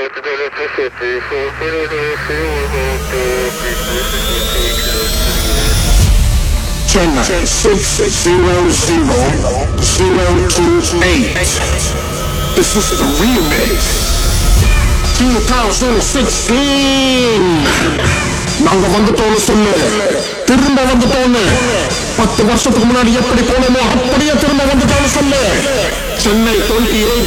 Chennai 600-028. This is the remix. 2016. நாங்க வந்துட்டோம்னு சொல்லு, திரும்ப வந்துட்டோம்னு. 10 வருஷத்துக்கு முன்னாடி எப்படி போனோமோ அப்படியே திரும்ப வந்துட்டோம்னு சொல்லு. சென்னை 28